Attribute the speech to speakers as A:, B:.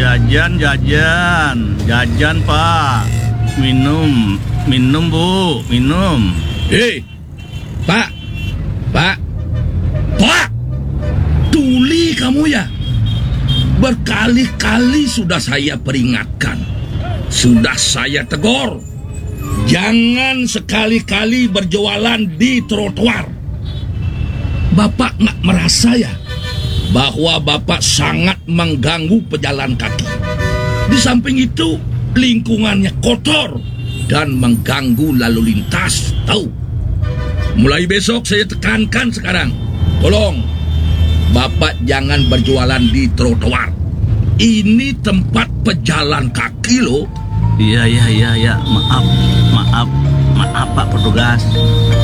A: Jajan Pak. Minum Bu, minum.
B: Hei, Pak, tuli kamu ya. Berkali-kali sudah saya peringatkan, sudah saya tegur, jangan sekali-kali berjualan di trotoar. Bapak nggak merasa ya bahwa Bapak sangat mengganggu pejalan kaki? Di samping itu, lingkungannya kotor dan mengganggu lalu lintas, tahu? Mulai besok saya tekankan sekarang, tolong Bapak jangan berjualan di trotoar. Ini tempat pejalan kaki loh.
A: Iya. Maaf Pak petugas.